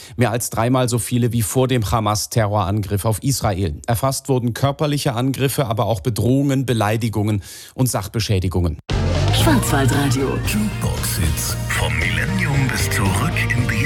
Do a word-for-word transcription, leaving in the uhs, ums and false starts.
Mehr als dreimal so viele wie vor dem Hamas-Terrorangriff auf Israel. Erfasst wurden körperliche Angriffe, aber auch Bedrohungen, Beleidigungen und Sachbeschädigungen. Schwarzwaldradio. Jukebox-Hits vom Millennium bis zurück in die